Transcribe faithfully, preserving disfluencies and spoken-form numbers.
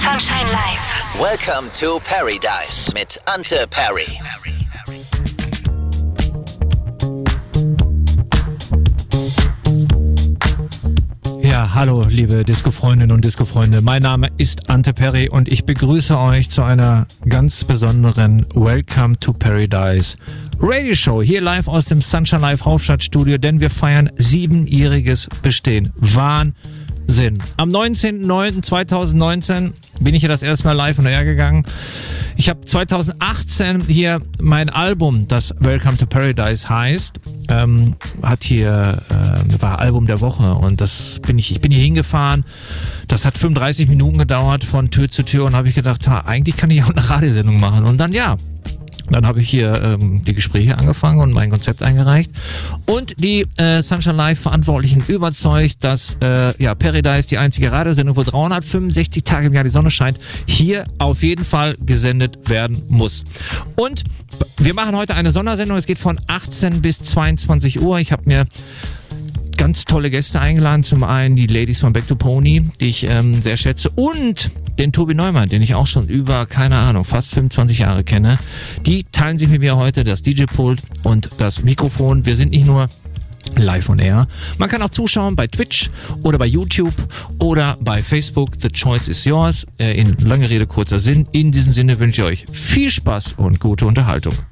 Sunshine Live. Welcome to Paradise mit Ante Perry. Ja, hallo liebe Disco-Freundinnen und Disco-Freunde. Mein Name ist Ante Perry und ich begrüße euch zu einer ganz besonderen Welcome to Paradise Radio Show. Hier live aus dem Sunshine Live Hauptstadtstudio, denn wir feiern siebenjähriges Bestehen. Wahnsinn. Am neunzehnten neunten zweitausendneunzehn bin ich hier das erste Mal live on air gegangen. Ich habe zweitausendachtzehn hier mein Album, das Welcome to Paradise heißt, ähm, hat hier, äh, war Album der Woche und das bin ich, ich bin hier hingefahren. Das hat fünfunddreißig Minuten gedauert von Tür zu Tür und habe ich gedacht, ha, eigentlich kann ich auch eine Radiosendung machen und dann ja. Dann habe ich hier ähm, die Gespräche angefangen und mein Konzept eingereicht und die äh, Sunshine Live Verantwortlichen überzeugt, dass äh, ja Paradise, die einzige Radiosendung, wo dreihundertfünfundsechzig Tage im Jahr die Sonne scheint, hier auf jeden Fall gesendet werden muss. Und wir machen heute eine Sondersendung. Es geht von achtzehn bis zweiundzwanzig Uhr. Ich habe mir ganz tolle Gäste eingeladen. Zum einen die Ladies von Back to Pony, die ich ähm, sehr schätze, und den Tobi Neumann, den ich auch schon über, keine Ahnung, fast fünfundzwanzig Jahre kenne. Die teilen sich mit mir heute das D J-Pult und das Mikrofon. Wir sind nicht nur live on air. Man kann auch zuschauen bei Twitch oder bei YouTube oder bei Facebook. The choice is yours. In lange Rede, kurzer Sinn. In diesem Sinne wünsche ich euch viel Spaß und gute Unterhaltung.